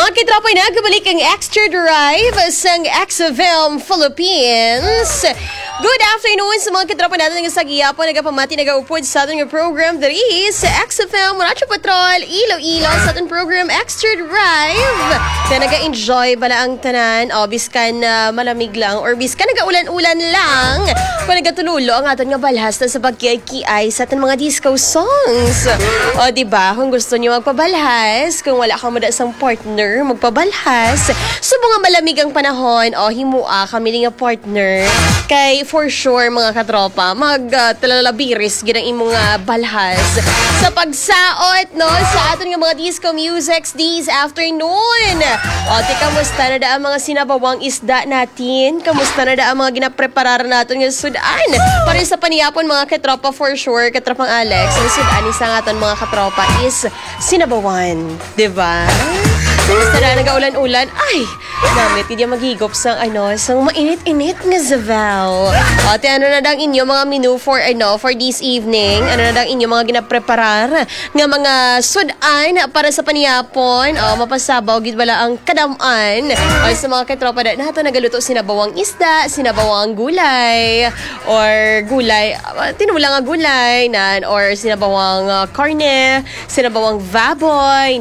Mga kitropa na, kabalik ang Extra Drive sang XFM Philippines. Good afternoon sa mga kitropa natin ng Sagiapo, nagapamati, nagaupod sa ating program that is XFM Radyo Patrol, Iloilo, sa ating program Extra Drive. Na nag-enjoy bala ang tanan, o biskan malamig lang, or biskan nag-ulan-ulan lang, kung nagatululo ang ating nga balhas na sa pagkiay sa ating mga disco songs. O diba, kung gusto niyo magpabalhas, kung wala ka mada sang partner, magpabalhas. So mga malamig ang panahon, o himua kami nga partner, kay for sure mga katropa, talalalabiris ginang imong balhas sa pagsaot no sa aton nga mga disco musics this afternoon. O kamusta na da ang mga sinabawang isda natin? Kamusta na da ang mga ginapreparar natin nga sudan? Para sa paniyapon mga katropa, for sure, katropang Alex, ang sudan isa nga aton mga katropa is sinabawan, diba? Basta na nag-ulan-ulan, ay, namit, hindi maghigop sang sang mainit-init nga Zavel. O, ano na dang inyo mga menu for this evening? Ano na dang inyo mga ginapreparar nga mga sudan para sa paniyapon? O, mapasabaw, gid wala ang kadaman. O, sa mga katropa na nato nagaluto sinabawang isda, sinabawang gulay, or gulay, tinulang nga gulay, or sinabawang karne, sinabawang baboy,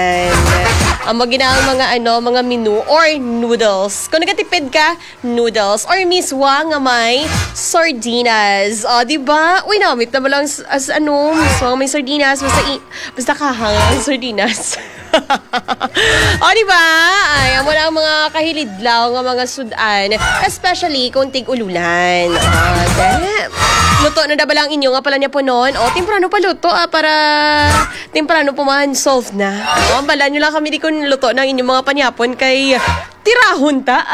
ang maginaang mga menu or noodles. Kung nagatipid ka, noodles. Or miswa nga may sardinas. O, diba? Uy, namit na ba lang miswa may sardinas. Basta kahang ang sardinas. O, diba? Ay, amo na ang mga kahilidlaw ng mga sudan. Especially kung tig-ululan. O, damn. Luto na ba lang inyo nga pala niya po noon? O, temprano pa luto para temprano pumahan solve na. O, bala nyo lang kami di kung luto ng inyong mga panyapon kay tirahon ta.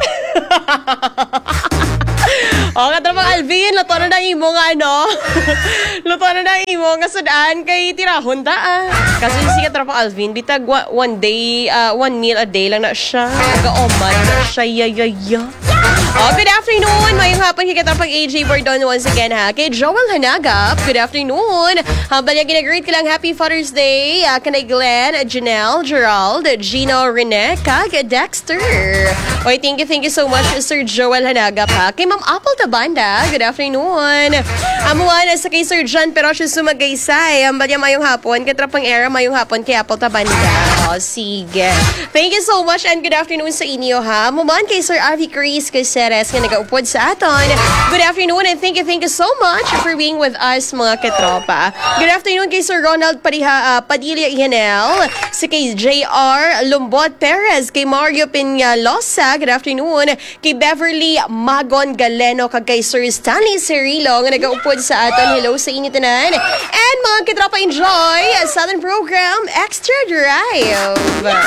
O, katropang Alvin, luto na ng imo nga luto na ng imo nga sudan kay tirahon ta. Kasi si katropang Alvin, bitag one meal a day lang na siya. Nag-oman na siya, yayaya. Oh, good afternoon. Mayong hapon kay katapang AJ Bordon once again ha. Kay Joel Hanagap, good afternoon. Habang yung ginag-greet ka lang, Happy Father's Day. Kanay Glenn, Janelle, Gerald, Gino, Rene, Kag, Dexter. Oy, thank you so much, Sir Joel Hanagap ha. Kay Ma'am Apple Tabanda, good afternoon. Amuan, sa kay Sir John Perosio Sumagaysay. Habang mayong hapon, katrapang era, mayong hapon kay Apple Tabanda. Oh, sige. Thank you so much and good afternoon sa inyo ha. Amuan kay Sir Avi Chris, kay Ceres, nga nag-upod sa aton. Good afternoon and thank you so much for being with us mga katropa. Good afternoon kay Sir Ronald Padilla Ihanel, si kay JR Lumbot Perez, kay Mario Peñalosa, good afternoon, kay Beverly Magon Galeno, kag kay Sir Stanley Cirilo, nga nag-upod sa aton. Hello sa inyo tanan. And mga katropa, enjoy sa ating program Extra Drive.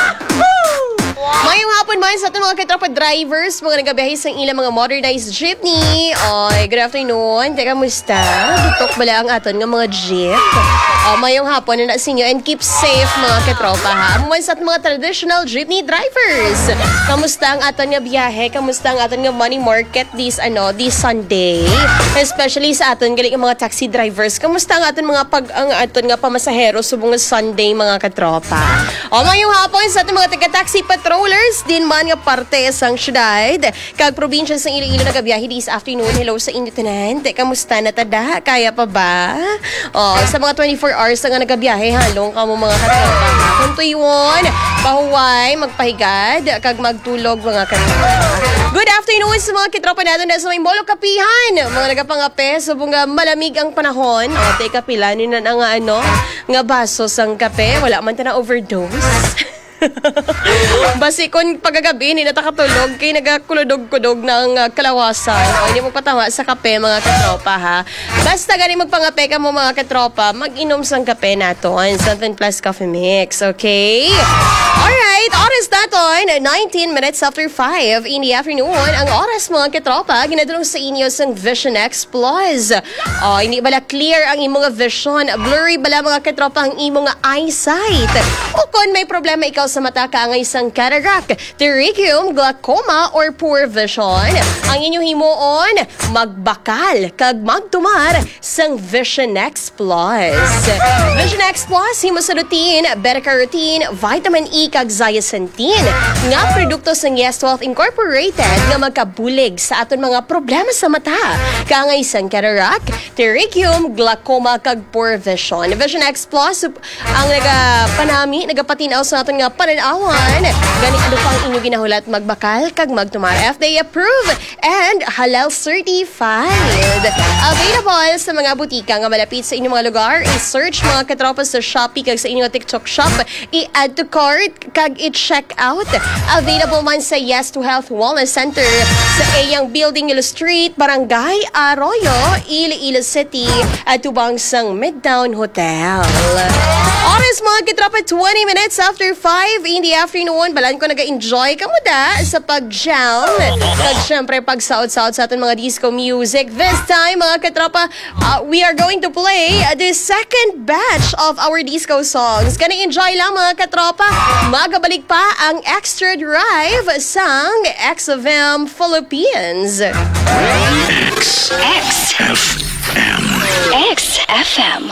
Mayong hapon man sa ating mga katropa drivers, mga nagabiyahe sa ilang mga modernized jeepney. Oy, good afternoon. Teka, musta? Dutok bala ang aton nga mga jeep. Mayong hapon na sa inyo and keep safe mga katropa ha. Amuman sa ating mga traditional jeepney drivers. Kamusta ang aton nga biyahe? Kamusta ang aton nga money market this Sunday? Especially sa aton galing mga taxi drivers. Kamusta ang aton aton nga pamasahero subong Sunday mga katropa? Mayong hapon sa ating mga taga-taxi patrollers din man nga parte sang syudad kag probinsya sa Iloilo nagabiyahe this afternoon. Hello sa inyo tanan. Kamusta na tada? Kaya pa ba? Sa mga 24 hours na nga nagabiyahe, halong ka mo mga katropa. Kung tuyon, pahuway, magpahigad, kag magtulog mga katropa. Good afternoon sa mga kitropa natin na sa may Molo Kapihan. Mga nagapangape, subong nga malamig ang panahon. Teka, pilanin na nga baso sang kape. Wala man ta na overdose. Basi kung pagagabi ni natakatulog kay nagakulodog-kudog ng kalawasan o hindi mo patawa sa kape mga katropa ha. Basta gani magpangape ka mo mga katropa, mag-inom sang kape naton, something plus coffee mix, okay? Alright, oras naton 19 minutes after 5 in the afternoon. Ang oras mga katropa ginadulong sa inyo sang Vision X Plus. Hindi bala clear ang imong vision, blurry bala mga katropa ang imong eyesight, o kung may problema ikaw sa mata ka ang isang cataract, pterygium, glaucoma, or poor vision, ang inyong himuon, magbakal, kag magtumar sang Vision X Plus. Vision X Plus, himo sa routine, beta-carotene, vitamin E, kag zeaxanthin nga produkto sa Yes Health Incorporated nga magkabulig sa aton mga problema sa mata. Kangay isang cataract, pterygium, glaucoma kag poor vision. Vision X Plus ang nagapatinaw sa aton nga pananawan. Gani ano pang inyo ginahulat magbakal kag magtumar. FDA approved and halal certified. Available sa mga butika nga malapit sa inyong mga lugar. I-search mga katropa sa Shopee kag sa inyong TikTok shop. I-add to cart kag i-check out. Available man sa Yes to Health Wellness Center sa Ayang Building, Ilo Street, Barangay Arroyo, Iloilo City at tubang sang Midtown Hotel. Oras mga katropa, 20 minutes after 5 in the afternoon. Balan ko nag-enjoy kamuda sa pag-jam. Kag syempre pag-saot-saot sa ating mga disco music. This time mga katropa, we are going to play the second batch of our disco songs. Kani enjoy lang mga katropa. Magabalik pa ang Extra Drive sang XFM Philippines. XFM.